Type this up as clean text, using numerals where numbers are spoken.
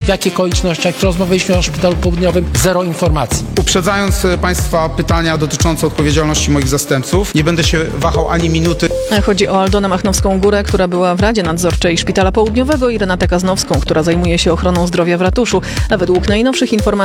jakich okolicznościach. Rozmawialiśmy o Szpitalu Południowym, zero informacji. Uprzedzając Państwa pytania dotyczące odpowiedzialności moich zastępców, nie będę się wahał ani minuty. Chodzi o Aldonę Machnowską-Górę, która była w Radzie Nadzorczej Szpitala Południowego, i Renatę Kaznowską, która zajmuje się ochroną zdrowia w ratuszu. A według najnowszych informacji